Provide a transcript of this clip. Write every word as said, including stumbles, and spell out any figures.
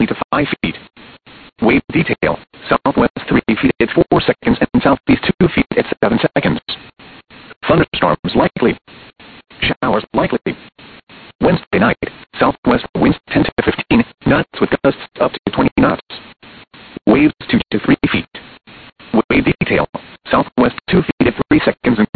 to five feet. Wave detail, southwest three feet at four seconds and southeast two feet at seven seconds. Thunderstorms likely. Showers likely. Wednesday night, southwest winds ten to fifteen knots with gusts up to twenty knots. Waves two to three feet. Wave detail, southwest two feet at three seconds and